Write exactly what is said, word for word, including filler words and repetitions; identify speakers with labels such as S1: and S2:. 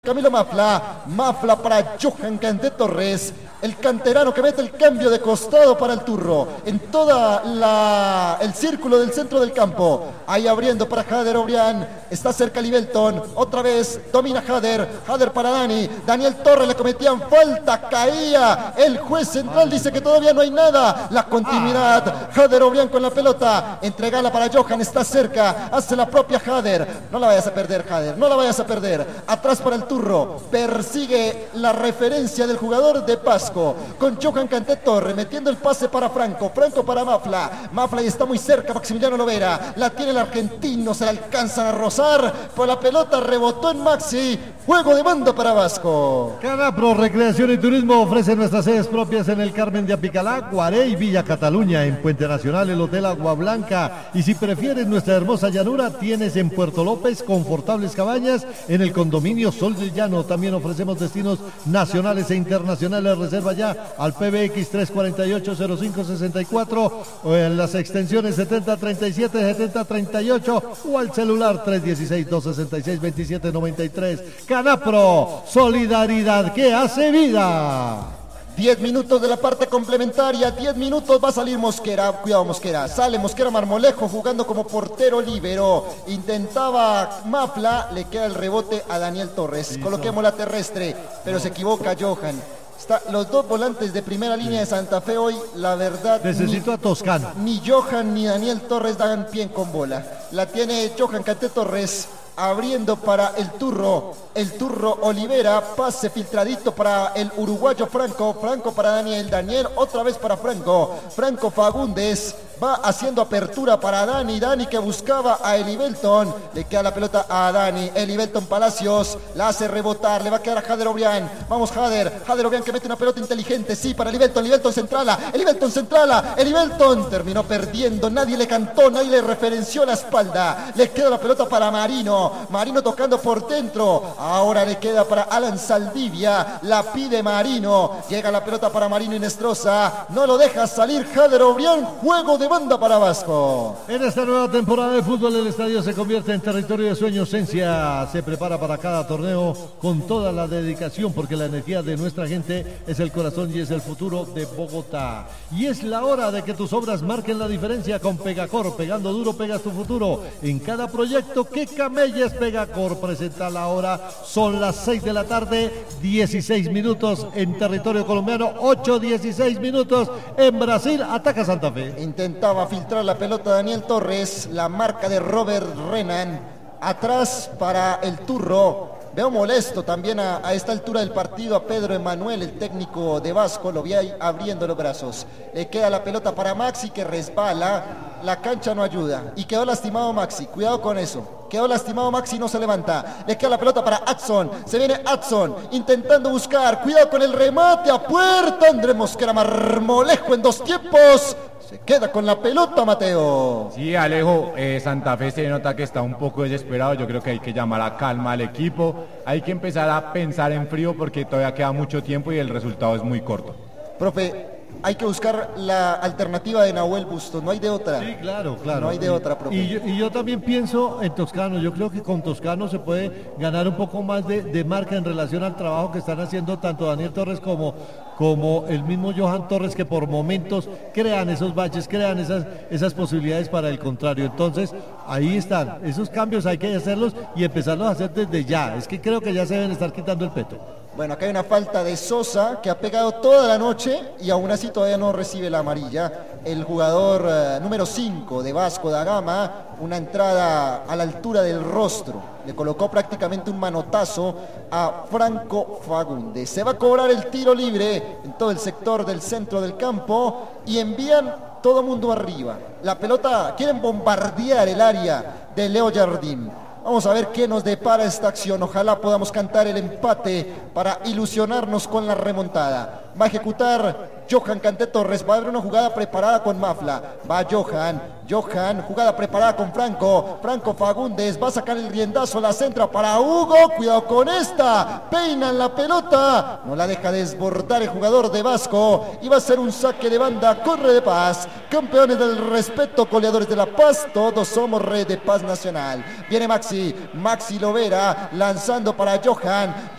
S1: Camilo Mafla, Mafla para Johan Candé Torres, el canterano que mete el cambio de costado para el turro, en toda la, el círculo del centro del campo, ahí abriendo para Jader Obrián, está cerca Libelton, otra vez domina Jader, Jader para Dani, Daniel Torres le cometían falta, caía, el juez central dice que todavía no hay nada, la continuidad, Jader Obrián con la pelota, entregala para Johan, está cerca, hace la propia Jader, no la vayas a perder Jader, no la vayas a perder, atrás para el turro, persigue la referencia del jugador de Pasco, con Johan Candé Torres, metiendo el pase para Franco, Franco para Mafla, Mafla y está muy cerca Maximiliano Lovera, la tiene el argentino, se la alcanzan a rozar, por la pelota rebotó en Maxi, juego de banda para Vasco.
S2: Canapro Recreación y Turismo ofrece nuestras sedes propias en el Carmen de Apicalá, Guaré y Villa Cataluña, en Puente Nacional el Hotel Agua Blanca, y si prefieres nuestra hermosa llanura, tienes en Puerto López confortables cabañas en el condominio Sol del Llano. También ofrecemos destinos nacionales e internacionales. Reserva ya al P B X tres cuatro ocho cero cinco seis cuatro o en las extensiones setenta treinta y siete, setenta treinta y ocho o al celular tres uno seis, dos seis seis, dos siete nueve tres. Canapro, solidaridad que hace vida.
S1: diez minutos de la parte complementaria, diez minutos, va a salir Mosquera, cuidado Mosquera, sale Mosquera Marmolejo jugando como portero líbero, intentaba Mafla, le queda el rebote a Daniel Torres, sí, coloquemos la terrestre, pero se equivoca Johan. Está, los dos volantes de primera línea de Santa Fe hoy, la verdad,
S2: necesito
S1: ni,
S2: a Toscano.
S1: Ni Johan ni Daniel Torres dan pie con bola, la tiene Johan Candé Torres, abriendo para el turro, el turro Olivera, pase filtradito para el uruguayo Franco, Franco para Daniel, Daniel otra vez para Franco, Franco Fagundes, va haciendo apertura para Dani, Dani que buscaba a Elibelton, le queda la pelota a Dani, Elibelton Palacios, la hace rebotar, le va a quedar a Jader Obrián, vamos Jader, Jader Obrián que mete una pelota inteligente, sí, para Elibelton, Elibelton centrala, Elibelton centrala, Elibelton terminó perdiendo, nadie le cantó, nadie le referenció la espalda, le queda la pelota para Marino, Marino tocando por dentro, ahora le queda para Alan Saldivia, la pide Marino, llega la pelota para Marino Inestrosa, no lo deja salir Jader Obrián, juego de banda para Vasco.
S2: En esta nueva temporada de fútbol el estadio se convierte en territorio de sueños. Esencia se prepara para cada torneo con toda la dedicación porque la energía de nuestra gente es el corazón y es el futuro de Bogotá. Y es la hora de que tus obras marquen la diferencia con Pegacor. Pegando duro pegas tu futuro. En cada proyecto que camelles Pegacor presenta la hora. Son las seis de la tarde, dieciséis minutos en territorio colombiano, ocho dieciséis minutos en Brasil. Ataca Santa Fe.
S1: Intenta Intentaba filtrar la pelota Daniel Torres, la marca de Robert Renan, atrás para el turro. Veo molesto también a, a esta altura del partido a Pedro Emanuel, el técnico de Vasco, lo vi ahí abriendo los brazos. Le queda la pelota para Maxi que resbala, la cancha no ayuda y quedó lastimado Maxi, cuidado con eso. Quedó lastimado Maxi, no se levanta. Le queda la pelota para Adson. Se viene Adson intentando buscar. Cuidado con el remate a puerta. Andrés Mosquera Marmolejo en dos tiempos. Se queda con la pelota, Mateo.
S3: Sí, Alejo, eh, Santa Fe se nota que está un poco desesperado. Yo creo que hay que llamar a calma al equipo. Hay que empezar a pensar en frío porque todavía queda mucho tiempo y el resultado es muy corto.
S1: Profe, hay que buscar la alternativa de Nahuel Bustos, no hay de otra.
S2: Sí, claro, claro.
S1: No hay de
S2: y,
S1: otra, profe.
S2: Y yo, y yo también pienso en Toscano, yo creo que con Toscano se puede ganar un poco más de, de marca en relación al trabajo que están haciendo tanto Daniel Torres como, como el mismo Johan Torres, que por momentos crean esos baches, crean esas, esas posibilidades para el contrario. Entonces, ahí están, esos cambios hay que hacerlos y empezarlos a hacer desde ya. Es que creo que ya se deben estar quitando el peto.
S1: Bueno, acá hay una falta de Sosa que ha pegado toda la noche y aún así todavía no recibe la amarilla. El jugador uh, número cinco de Vasco da Gama, una entrada a la altura del rostro. Le colocó prácticamente un manotazo a Franco Fagundes. Se va a cobrar el tiro libre en todo el sector del centro del campo y envían todo mundo arriba. La pelota, quieren bombardear el área de Leo Jardín. Vamos a ver qué nos depara esta acción. Ojalá podamos cantar el empate para ilusionarnos con la remontada. Va a ejecutar Johan Cante Torres. Va a haber una jugada preparada con Mafla. Va Johan. Johan, jugada preparada con Franco. Franco Fagundes va a sacar el riendazo, la centra para Hugo. Cuidado con esta. Peinan la pelota. No la deja desbordar el jugador de Vasco. Y va a ser un saque de banda. Corre de Paz. Campeones del respeto, goleadores de La Paz. Todos somos Red de Paz Nacional. Viene Maxi. Maxi Lovera lanzando para Johan.